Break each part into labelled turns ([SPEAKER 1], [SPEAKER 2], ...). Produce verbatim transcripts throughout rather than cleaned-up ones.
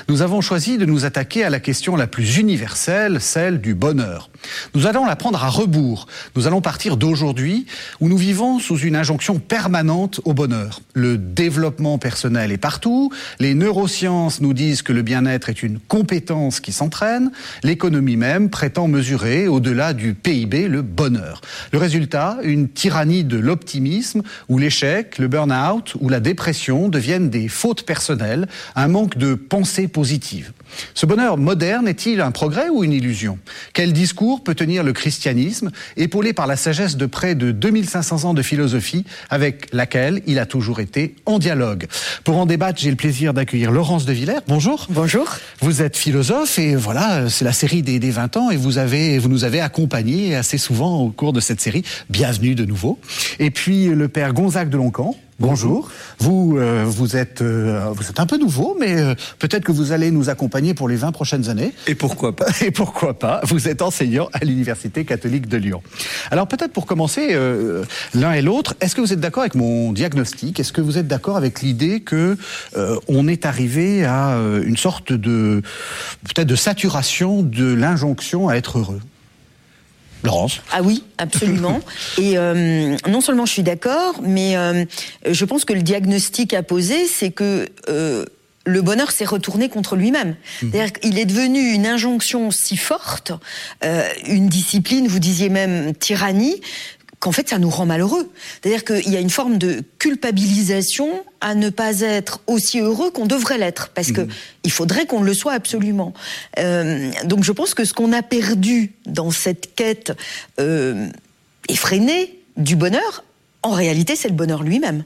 [SPEAKER 1] nous avons choisi de nous attaquer à la question la plus universelle, celle du bonheur. Nous allons la prendre à rebours. Nous allons partir d'aujourd'hui où nous vivons sous une injonction permanente au bonheur. Le développement personnel est partout, les neurosciences nous disent que le bien-être est une compétence qui s'entraîne, l'économie même prétend mesurer, au-delà du P I B, le bonheur. Le résultat, une tyrannie de l'optimisme où l'échec, le burn-out ou la dépression deviennent des fautes personnelles, un manque de pensée positive. Ce bonheur moderne est-il un progrès ou une illusion ? Quel discours peut tenir le christianisme, épaulé par la sagesse de près de deux mille cinq cents ans de philosophie, avec laquelle il a toujours été en dialogue ? Pour en débattre, j'ai le plaisir d'accueillir Laurence de Villers. Bonjour.
[SPEAKER 2] Bonjour.
[SPEAKER 1] Vous êtes philosophe et voilà, c'est la série des, des vingt ans et vous, avez, vous nous avez accompagnés assez souvent au cours de cette série. Bienvenue de nouveau. Et puis le père Gonzague de Loncan. Bonjour. Vous, euh, vous êtes, euh, vous êtes un peu nouveau, mais euh, peut-être que vous allez nous accompagner pour les vingt prochaines années.
[SPEAKER 3] Et pourquoi pas ?
[SPEAKER 1] Et pourquoi pas ? Vous êtes enseignant à l'Université catholique de Lyon. Alors peut-être pour commencer, euh, l'un et l'autre, est-ce que vous êtes d'accord avec mon diagnostic ? Est-ce que vous êtes d'accord avec l'idée que euh, on est arrivé à euh, une sorte de, peut-être de saturation de l'injonction à être heureux ? Laurence.
[SPEAKER 2] Ah oui, absolument. Et euh, non seulement je suis d'accord, mais euh, je pense que le diagnostic à poser, c'est que euh, le bonheur s'est retourné contre lui-même. Mmh. C'est-à-dire qu'il est devenu une injonction si forte, euh, une discipline, vous disiez même tyrannie, qu'en fait ça nous rend malheureux. C'est-à-dire qu'il y a une forme de culpabilisation à ne pas être aussi heureux qu'on devrait l'être, parce que mmh. il faudrait qu'on le soit absolument. Euh, donc je pense que ce qu'on a perdu dans cette quête euh, effrénée du bonheur, en réalité c'est le bonheur lui-même.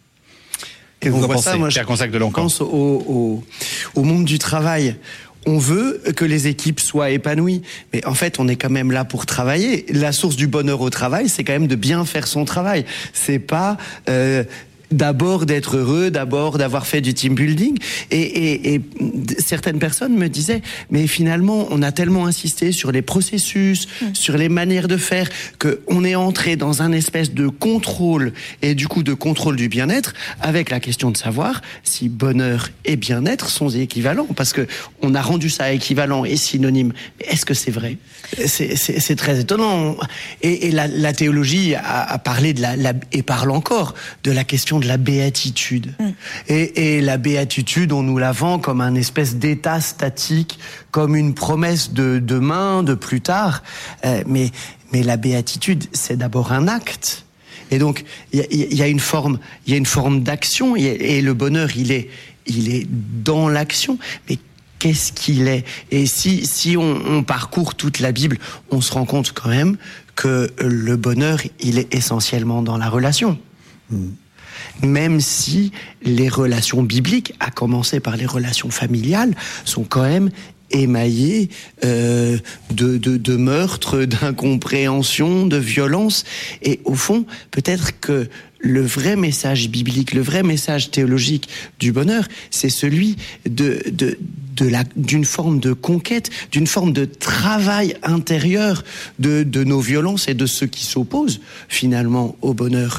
[SPEAKER 3] Et vous pensez ça, moi, je pense au, au, au monde du travail. On veut que les équipes soient épanouies, mais en fait, on est quand même là pour travailler. La source du bonheur au travail, c'est quand même de bien faire son travail. C'est pas euh, d'abord d'être heureux, d'abord d'avoir fait du team building. Et, et, et certaines personnes me disaient, mais finalement, on a tellement insisté sur les processus, mmh. sur les manières de faire, qu'on est entré dans un espèce de contrôle, et du coup de contrôle du bien-être, avec la question de savoir si bonheur et bien-être sont équivalents, parce que on a rendu ça équivalent et synonyme. Mais est-ce que c'est vrai ? c'est, c'est, c'est très étonnant. Et, et la, la théologie a, a parlé de la, la, et parle encore de la question de la béatitude. Mm. Et, et la béatitude, on nous la vend comme un espèce d'état statique, comme une promesse de demain, de plus tard. Euh, mais, mais la béatitude, c'est d'abord un acte. Et donc, il y, y a une forme, il y a une forme d'action, et le bonheur, il est, il est dans l'action. Mais qu'est-ce qu'il est ? Et si, si on, on parcourt toute la Bible, on se rend compte quand même que le bonheur, il est essentiellement dans la relation. Mm. Même si les relations bibliques, à commencer par les relations familiales, sont quand même émaillées euh, de, de, de meurtres, d'incompréhension, de violence. Et au fond, peut-être que le vrai message biblique, le vrai message théologique du bonheur, c'est celui de, de, de la, d'une forme de conquête, d'une forme de travail intérieur de, de nos violences et de ceux qui s'opposent finalement au bonheur.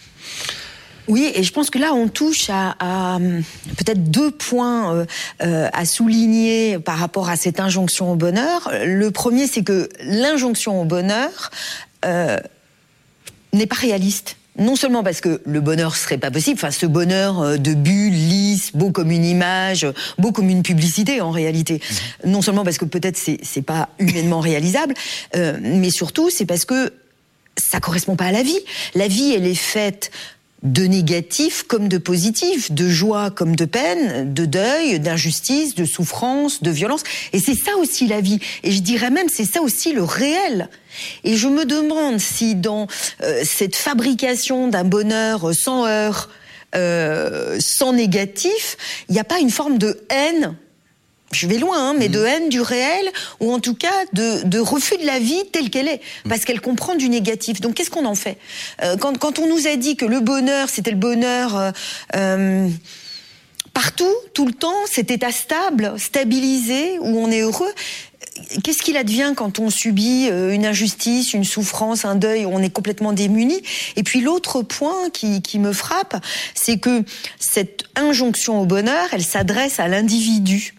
[SPEAKER 2] Oui, et je pense que là, on touche à, à peut-être deux points euh, euh, à souligner par rapport à cette injonction au bonheur. Le premier, c'est que l'injonction au bonheur euh, n'est pas réaliste. Non seulement parce que le bonheur serait pas possible, enfin ce bonheur de bulle, lisse, beau comme une image, beau comme une publicité en réalité. Mmh. Non seulement parce que peut-être c'est, c'est pas humainement réalisable, euh, mais surtout c'est parce que ça correspond pas à la vie. La vie, elle est faite de négatif comme de positif, de joie comme de peine, de deuil, d'injustice, de souffrance, de violence. Et c'est ça aussi la vie. Et je dirais même, c'est ça aussi le réel. Et je me demande si dans euh, cette fabrication d'un bonheur sans heurts, euh, sans négatif, il n'y a pas une forme de haine. Je vais loin, hein, mais mmh. de haine du réel, ou en tout cas de, de refus de la vie telle qu'elle est, parce qu'elle comprend du négatif. Donc qu'est-ce qu'on en fait ? euh, quand, quand on nous a dit que le bonheur, c'était le bonheur euh, euh, partout, tout le temps, cet état stable, stabilisé, où on est heureux, qu'est-ce qu'il advient quand on subit une injustice, une souffrance, un deuil, où on est complètement démuni ? Et puis l'autre point qui, qui me frappe, c'est que cette injonction au bonheur, elle s'adresse à l'individu.